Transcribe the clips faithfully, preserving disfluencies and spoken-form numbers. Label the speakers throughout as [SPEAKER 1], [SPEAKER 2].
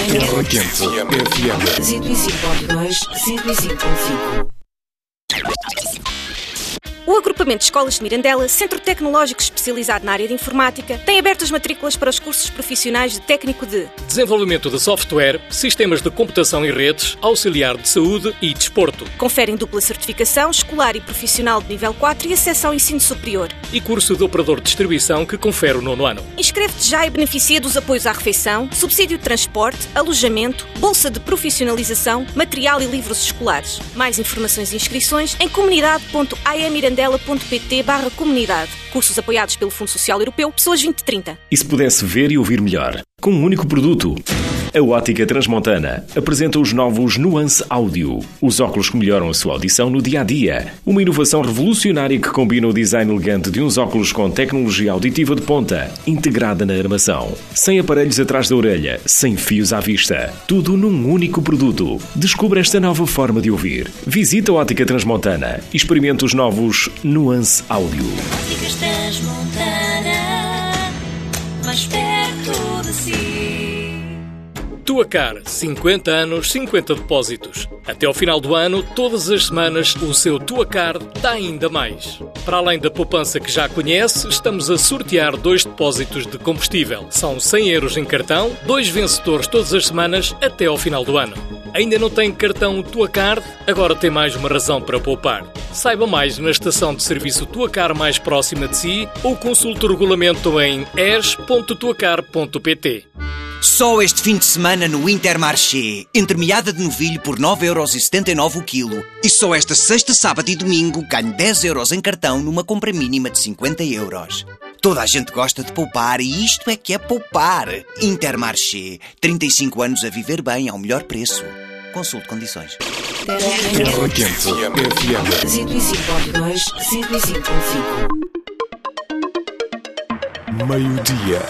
[SPEAKER 1] Terra Quente F M
[SPEAKER 2] cento e cinco ponto dois, cento e cinco ponto cinco.
[SPEAKER 3] O Agrupamento de Escolas de Mirandela, centro tecnológico especializado na área de informática, tem aberto as matrículas para os cursos profissionais de técnico de
[SPEAKER 4] desenvolvimento de software, sistemas de computação e redes, auxiliar de saúde e desporto.
[SPEAKER 3] Conferem dupla certificação escolar e profissional de nível quatro e acesso ao ensino superior.
[SPEAKER 4] E curso de operador de distribuição que confere o nono ano.
[SPEAKER 3] Inscreve-te já e beneficia dos apoios à refeição, subsídio de transporte, alojamento, bolsa de profissionalização, material e livros escolares. Mais informações e inscrições em comunidade ponto a e mirandela ponto pt barra comunidade. Cursos apoiados pelo Fundo Social Europeu, Pessoas vinte trinta.
[SPEAKER 5] E se pudesse ver e ouvir melhor? Com um único produto. A Ótica Transmontana apresenta os novos Nuance Audio. Os óculos que melhoram a sua audição no dia-a-dia. Uma inovação revolucionária que combina o design elegante de uns óculos com tecnologia auditiva de ponta, integrada na armação. Sem aparelhos atrás da orelha, sem fios à vista. Tudo num único produto. Descubra esta nova forma de ouvir. Visita a Ótica Transmontana e experimente os novos Nuance Audio.
[SPEAKER 6] Óticas Transmontana, mais perto de si.
[SPEAKER 4] Tuacar, cinquenta anos, cinquenta depósitos. Até ao final do ano, todas as semanas, o seu Tuacar dá ainda mais. Para além da poupança que já conhece, estamos a sortear dois depósitos de combustível. São cem euros em cartão, dois vencedores todas as semanas até ao final do ano. Ainda não tem cartão Tuacar? Agora tem mais uma razão para poupar. Saiba mais na estação de serviço Tuacar mais próxima de si ou consulte o regulamento em e s ponto tuacar ponto p t.
[SPEAKER 7] Só este fim de semana no Intermarché. Entremeada de novilho por nove euros e setenta e nove o quilo. E só esta sexta, sábado e domingo ganho dez euros em cartão numa compra mínima de cinquenta euros. Toda a gente gosta de poupar e isto é que é poupar. Intermarché. trinta e cinco anos a viver bem ao melhor preço. Consulte condições.
[SPEAKER 1] Terra Quente F M
[SPEAKER 2] cento e cinco ponto dois, cento e cinco ponto cinco.
[SPEAKER 1] Meio-dia.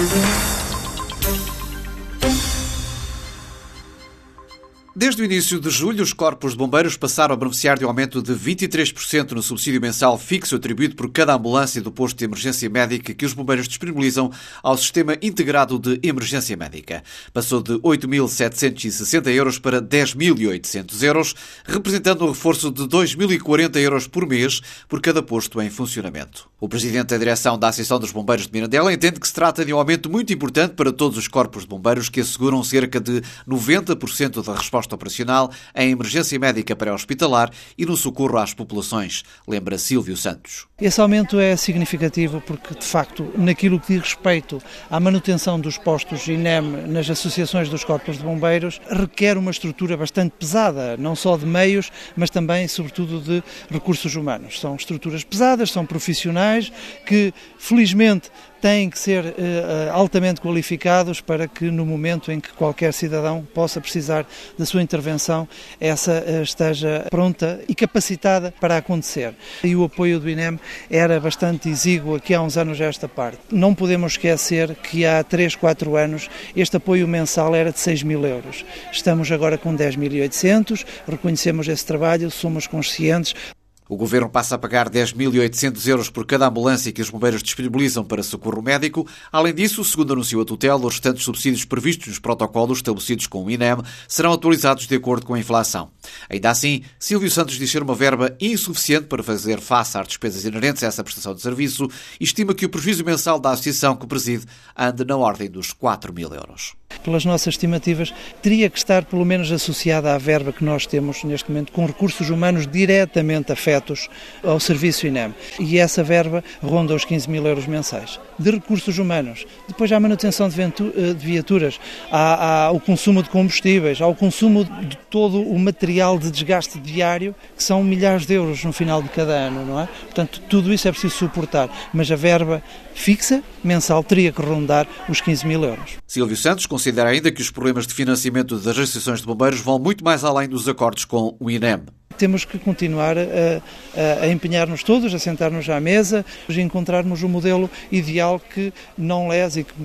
[SPEAKER 8] Desde o início de julho, os corpos de bombeiros passaram a beneficiar de um aumento de vinte e três por cento no subsídio mensal fixo atribuído por cada ambulância do posto de emergência médica que os bombeiros disponibilizam ao Sistema Integrado de Emergência Médica. Passou de oito mil setecentos e sessenta euros para dez mil e oitocentos euros, representando um reforço de dois mil e quarenta euros por mês por cada posto em funcionamento. O presidente da direção da Associação dos Bombeiros de Mirandela entende que se trata de um aumento muito importante para todos os corpos de bombeiros que asseguram cerca de noventa por cento da resposta operacional em emergência médica pré-hospitalar e no socorro às populações, lembra Silvio Santos.
[SPEAKER 9] Esse aumento é significativo porque, de facto, naquilo que diz respeito à manutenção dos postos I N E M nas associações dos corpos de bombeiros, requer uma estrutura bastante pesada, não só de meios, mas também, sobretudo, de recursos humanos. São estruturas pesadas, são profissionais que, felizmente, têm que ser uh, altamente qualificados para que no momento em que qualquer cidadão possa precisar da sua intervenção, essa uh, esteja pronta e capacitada para acontecer. E o apoio do I N E M era bastante exíguo aqui há uns anos a esta parte. Não podemos esquecer que há três, quatro anos este apoio mensal era de seis mil euros. Estamos agora com dez mil e oitocentos, reconhecemos esse trabalho, somos conscientes.
[SPEAKER 8] O Governo passa a pagar dez mil e oitocentos euros por cada ambulância que os bombeiros disponibilizam para socorro médico. Além disso, segundo anunciou a tutela, os restantes subsídios previstos nos protocolos estabelecidos com o I N E M serão atualizados de acordo com a inflação. Ainda assim, Silvio Santos diz ser uma verba insuficiente para fazer face às despesas inerentes a essa prestação de serviço e estima que o prejuízo mensal da associação que preside ande na ordem dos quatro mil euros.
[SPEAKER 9] Pelas nossas estimativas, teria que estar pelo menos associada à verba que nós temos neste momento com recursos humanos diretamente afetos ao serviço I N E M. E essa verba ronda os quinze mil euros mensais. De recursos humanos, depois há a manutenção de viaturas, há, há o consumo de combustíveis, há o consumo de todo o material de desgaste diário, que são milhares de euros no final de cada ano, não é? Portanto, tudo isso é preciso suportar, mas a verba fixa, mensal, teria que rondar os quinze mil euros.
[SPEAKER 8] Silvio Santos considera ainda que os problemas de financiamento das associações de bombeiros vão muito mais além dos acordos com o I N E M.
[SPEAKER 9] Temos que continuar a, a, a empenhar-nos todos, a sentar-nos à mesa e encontrarmos o modelo ideal que não lese e que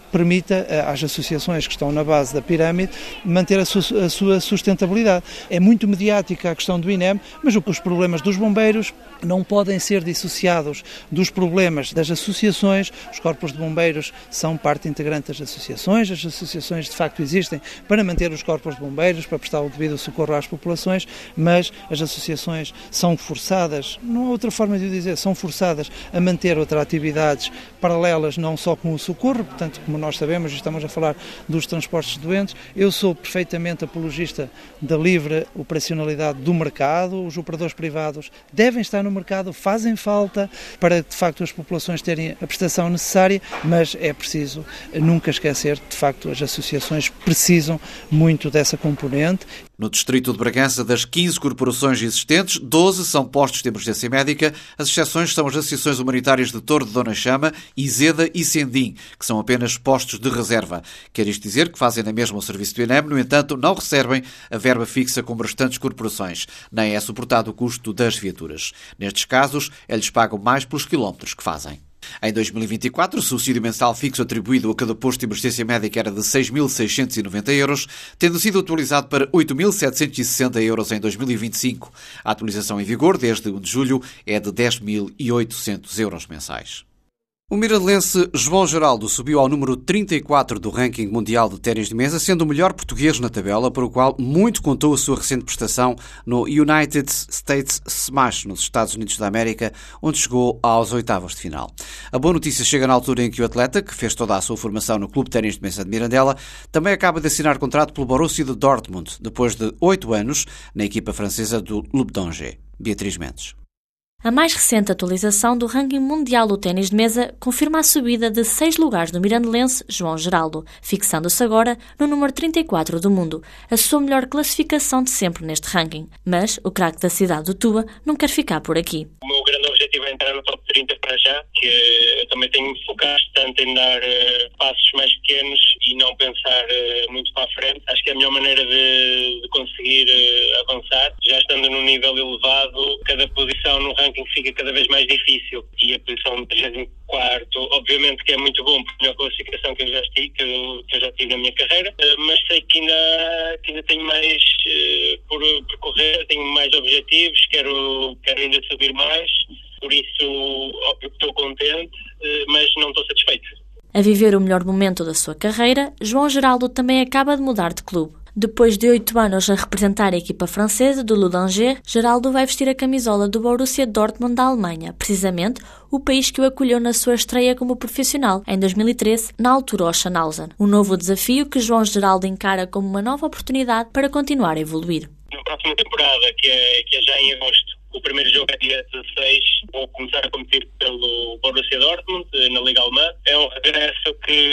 [SPEAKER 9] permita às associações que estão na base da pirâmide manter a sua, a sua sustentabilidade. É muito mediática a questão do INEM, mas os problemas dos bombeiros não podem ser dissociados dos problemas das associações. Os corpos de bombeiros são parte integrante das associações, as associações de facto existem para manter os corpos de bombeiros, para prestar o devido socorro às populações, mas as associações são forçadas, não há outra forma de o dizer, são forçadas a manter outras atividades paralelas, não só com o socorro, portanto, como nós sabemos, estamos a falar dos transportes de doentes. Eu sou perfeitamente apologista da livre operacionalidade do mercado. Os operadores privados devem estar no mercado, fazem falta para, de facto, as populações terem a prestação necessária, mas é preciso nunca esquecer que, de facto, as associações precisam muito dessa componente.
[SPEAKER 8] No distrito de Bragança, das quinze corporações existentes, doze são postos de emergência médica. As exceções são as associações humanitárias de Torre de Dona Chama, Izeda e Sendim, que são apenas postos de reserva. Quer isto dizer que fazem na mesma o serviço do INEM, no entanto, não recebem a verba fixa como restantes corporações, nem é suportado o custo das viaturas. Nestes casos, eles pagam mais pelos quilómetros que fazem. Em dois mil e vinte e quatro, o subsídio mensal fixo atribuído a cada posto de emergência médica era de seis mil seiscentos e noventa euros, tendo sido atualizado para oito mil setecentos e sessenta euros em dois mil e vinte e cinco. A atualização em vigor, desde um de julho, é de dez mil e oitocentos euros mensais. O mirandelense João Geraldo subiu ao número trinta e quatro do ranking mundial de ténis de mesa, sendo o melhor português na tabela, para o qual muito contou a sua recente prestação no United States Smash, nos Estados Unidos da América, onde chegou aos oitavos de final. A boa notícia chega na altura em que o atleta, que fez toda a sua formação no Clube de Ténis de Mesa de Mirandela, também acaba de assinar contrato pelo Borussia de Dortmund, depois de oito anos na equipa francesa do Lubdanger. Beatriz Mendes.
[SPEAKER 10] A mais recente atualização do ranking mundial do ténis de mesa confirma a subida de seis lugares do mirandelense João Geraldo, fixando-se agora no número trinta e quatro do mundo, a sua melhor classificação de sempre neste ranking. Mas o craque da cidade do Tuba não quer ficar por aqui.
[SPEAKER 11] O meu grande objetivo é entrar no top trinta para já, que eu também tenho que focar tanto em dar uh, passos mais pequenos e não pensar uh, muito para a frente. Acho que é a melhor maneira de, de conseguir uh, avançar. Já estando num nível elevado, cada posição no ranking fica cada vez mais difícil, e a posição de trigésimo quarto, obviamente que é muito bom, porque é a melhor classificação que eu já tive, que eu, que eu já tive na minha carreira, mas sei que ainda, que ainda tenho mais uh, por percorrer, tenho mais objetivos, quero, quero ainda subir mais, por isso óbvio que estou contente, uh, mas não estou satisfeito.
[SPEAKER 10] A viver o melhor momento da sua carreira, João Geraldo também acaba de mudar de clube. Depois de oito anos a representar a equipa francesa do Lubdanger, Geraldo vai vestir a camisola do Borussia Dortmund da Alemanha, precisamente o país que o acolheu na sua estreia como profissional, em dois mil e treze, na altura Oschanhausen. Um novo desafio que João Geraldo encara como uma nova oportunidade para continuar a evoluir.
[SPEAKER 11] Na próxima temporada, que é, que é já em agosto, o primeiro jogo é dia dezasseis, vou começar a competir pelo Borussia Dortmund, na Liga Alemã. É um regresso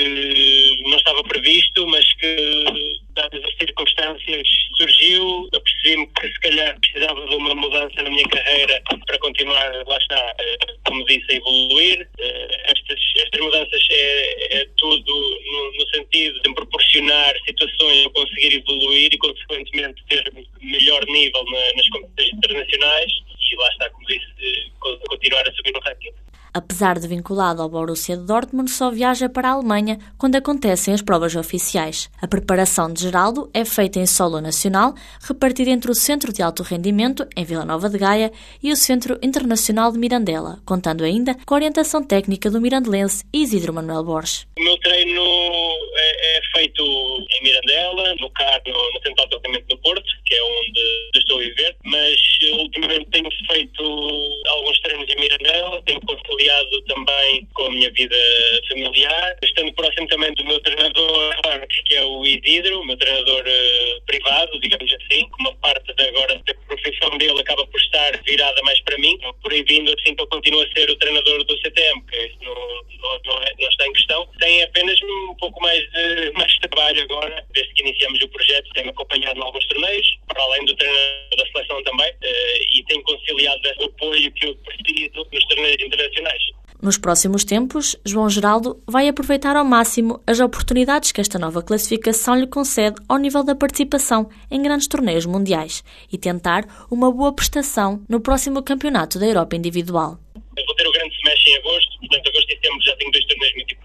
[SPEAKER 11] que não estava previsto, mas que, dadas as circunstâncias, surgiu. Eu percebi-me que se calhar precisava de uma mudança na minha carreira para continuar, lá está, como disse, a evoluir. Estas, estas mudanças é, é tudo no, no sentido de me proporcionar situações para conseguir evoluir e, consequentemente, ter melhor nível na, nas competições internacionais. E lá está, como disse, continuar a subir no ranking.
[SPEAKER 10] Apesar de vinculado ao Borussia de Dortmund, só viaja para a Alemanha quando acontecem as provas oficiais. A preparação de Geraldo é feita em solo nacional, repartida entre o Centro de Alto Rendimento, em Vila Nova de Gaia, e o Centro Internacional de Mirandela, contando ainda com a orientação técnica do mirandelense Isidro Manuel Borges.
[SPEAKER 11] O meu treino é, é feito em Mirandela, no C A R, no, no Centro de Alto Rendimento do Porto, que é onde estou a viver, mas ultimamente tenho feito alguns treinos em Mirandela, tenho conciliado também com a minha vida familiar, estando próximo também do meu treinador, que é o Isidro, o meu treinador uh, privado, digamos assim, que uma parte de agora da profissão dele acaba por estar virada mais para mim, por aí vindo assim que eu continuo a ser o treinador do C T M, que isso não, não, não, é, não está em questão. Tem apenas um pouco mais de mais de trabalho agora, desde que iniciamos o projeto, tenho acompanhado em alguns torneios, para além do treinador da seleção também, uh, e tenho conciliado o apoio que eu preciso nos torneios internacionais.
[SPEAKER 10] Nos próximos tempos, João Geraldo vai aproveitar ao máximo as oportunidades que esta nova classificação lhe concede ao nível da participação em grandes torneios mundiais e tentar uma boa prestação no próximo Campeonato da Europa Individual.
[SPEAKER 11] Eu vou ter o grande smash em agosto, portanto agosto e setembro já tenho dois torneios muito importantes.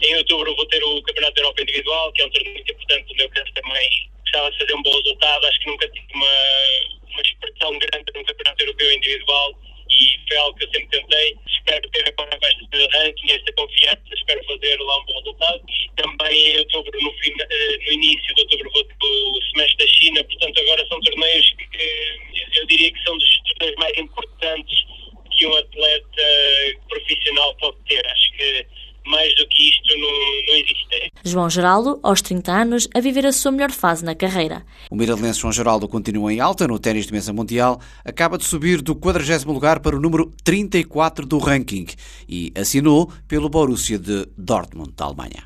[SPEAKER 11] Em outubro vou ter o Campeonato da Europa Individual, que é um torneio muito importante, onde eu quero também gostava de fazer um bom resultado. Acho que nunca tive uma, uma expressão grande num Campeonato Europeu Individual e foi algo que eu sempre tentei. Espero ter agora com este ranking, esta confiança, espero fazer lá um bom resultado. Também em outubro, no, fim, no início de outubro, vou ter o semestre da China, portanto agora são torneios que eu diria que são dos torneios mais importantes que um atleta profissional pode ter. Acho que mais do que isto não, não existe.
[SPEAKER 10] João Geraldo, aos trinta anos, a viver a sua melhor fase na carreira.
[SPEAKER 8] O miradolense João Geraldo continua em alta no ténis de mesa mundial, acaba de subir do quadragésimo lugar para o número trinta e quatro do ranking e assinou pelo Borussia de Dortmund, da Alemanha.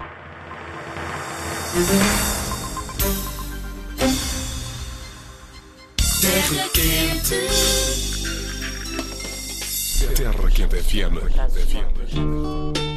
[SPEAKER 1] Terra Quente. Terra Quente F M.